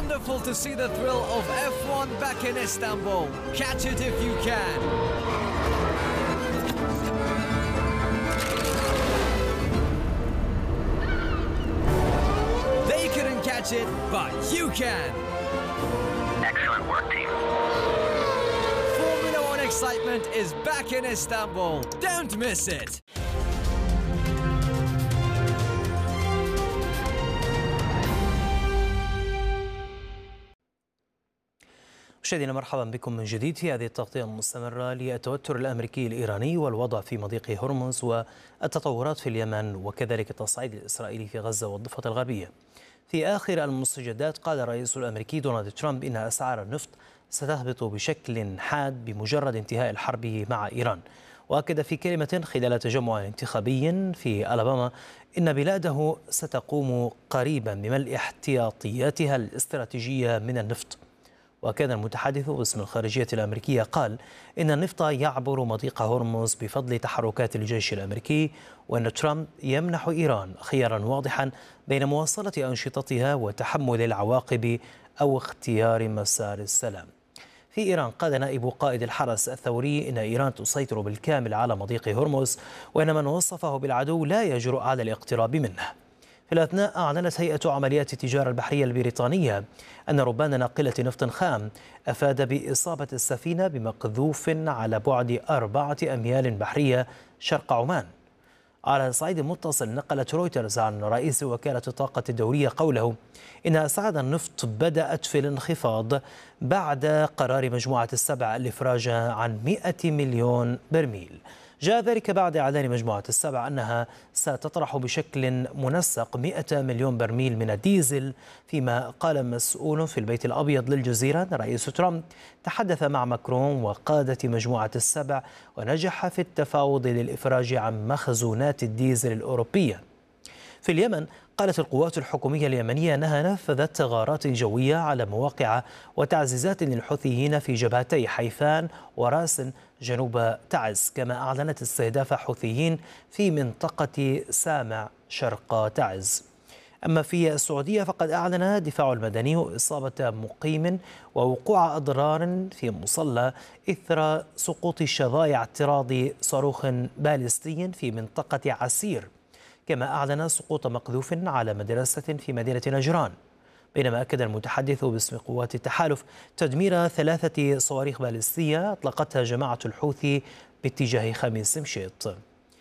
wonderful to see the thrill of F1 back in Istanbul. Catch it if you can. They couldn't catch it, but you can. Excellent work, team. Formula One excitement is back in Istanbul. Don't miss it. مشاهدينا مرحبا بكم من جديد في هذه التغطية المستمرة للتوتر الأمريكي الإيراني والوضع في مضيق هرمز والتطورات في اليمن وكذلك التصعيد الإسرائيلي في غزة والضفة الغربية. في آخر المستجدات قال الرئيس الأمريكي دونالد ترامب إن أسعار النفط ستهبط بشكل حاد بمجرد انتهاء الحرب مع إيران، وأكد في كلمة خلال تجمع انتخابي في ألاباما إن بلاده ستقوم قريبا بملء احتياطياتها الاستراتيجية من النفط. وكان المتحدث باسم الخارجية الأمريكية قال إن النفط يعبر مضيق هرمز بفضل تحركات الجيش الأمريكي، وأن ترامب يمنح إيران خيارا واضحا بين مواصلة أنشطتها وتحمل العواقب أو اختيار مسار السلام. في إيران قال نائب قائد الحرس الثوري إن إيران تسيطر بالكامل على مضيق هرمز، وأن من وصفه بالعدو لا يجرؤ على الاقتراب منه. في الأثناء أعلنت هيئة عمليات التجارة البحرية البريطانية أن ربان ناقلة نفط خام أفاد بإصابة السفينة بمقذوف على بعد 4 أميال بحرية شرق عمان. على صعيد متصل نقلت رويترز عن رئيس وكالة الطاقة الدولية قوله إن أسعار النفط بدأت في الانخفاض بعد قرار مجموعة السبع الإفراج عن 100 مليون برميل. جاء ذلك بعد إعلان مجموعة السبع أنها ستطرح بشكل منسق 100 مليون برميل من الديزل، فيما قال مسؤول في البيت الأبيض للجزيرة أن رئيس ترامب تحدث مع ماكرون وقادة مجموعة السبع ونجح في التفاوض للإفراج عن مخزونات الديزل الأوروبية. في اليمن قالت القوات الحكومية اليمنية أنها نفذت غارات جوية على مواقع وتعزيزات للحوثيين في جبهتي حيفان وراس جنوب تعز، كما أعلنت استهداف حوثيين في منطقة سامع شرق تعز. أما في السعودية فقد أعلن الدفاع المدني إصابة مقيم ووقوع أضرار في مصلى إثر سقوط شظايا اعتراض صاروخ باليستي في منطقة عسير، كما أعلن سقوط مقذوف على مدرسة في مدينة نجران. بينما أكد المتحدث باسم قوات التحالف تدمير 3 صواريخ باليستية أطلقتها جماعة الحوثي باتجاه خميس مشيط.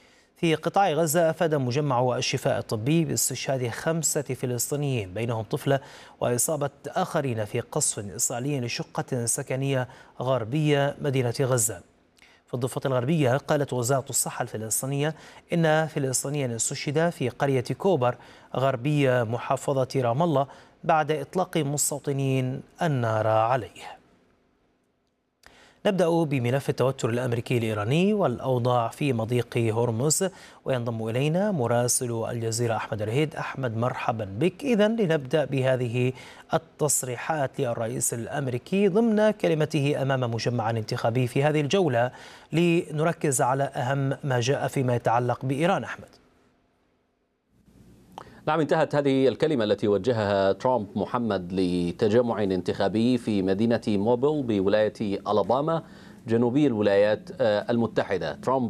في قطاع غزة أفاد مجمع الشفاء الطبي باستشهاد 5 فلسطينيين بينهم طفلة وإصابة آخرين في قصف إسرائيلي لشقة سكنية غربية مدينة غزة. في الضفة الغربية قالت وزارة الصحة الفلسطينية إن فلسطينيا استشهد في قرية كوبر غربية محافظة رام الله بعد إطلاق مستوطنين النار عليه. نبدأ بملف التوتر الأمريكي الإيراني والأوضاع في مضيق هرمز، وينضم إلينا مراسل الجزيرة أحمد رهيد. أحمد مرحبا بك. إذن لنبدأ بهذه التصريحات للرئيس الأمريكي ضمن كلمته أمام مجمع انتخابي في هذه الجولة، لنركز على أهم ما جاء فيما يتعلق بإيران. أحمد. نعم، انتهت هذه الكلمة التي وجهها ترامب محمد لتجمع انتخابي في مدينة موبيل بولاية ألاباما جنوبي الولايات المتحدة. ترامب